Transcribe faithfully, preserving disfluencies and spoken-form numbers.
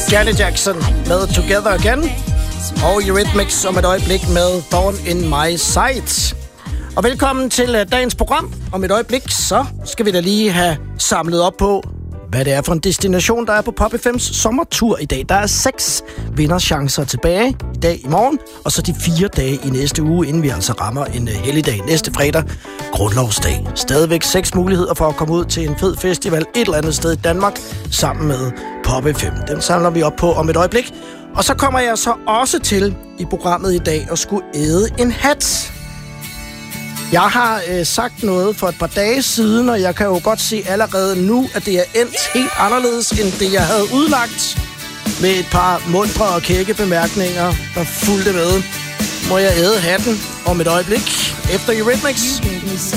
Janet Jackson med Together Again. Og Eurythmics om et øjeblik med Thorn in My Sight. Og velkommen til dagens program. Om et øjeblik, så skal vi da lige have samlet op på, hvad det er for en destination, der er på Pop F M's sommertur i dag. Der er seks vinderchancer tilbage i dag, i morgen, og så de fire dage i næste uge, inden vi altså rammer en helligdag næste fredag, grundlovsdag. Stadigvæk seks muligheder for at komme ud til en fed festival et eller andet sted i Danmark, sammen med Pop F M. Den samler vi op på om et øjeblik. Og så kommer jeg så også til i programmet i dag at skulle æde en hat. Jeg har øh, sagt noget for et par dage siden, og jeg kan jo godt se allerede nu, at det er endt helt anderledes, end det jeg havde udlagt. Med et par mundre og kække bemærkninger, der fulgte med. Må jeg æde hatten om et øjeblik efter Eurythmics.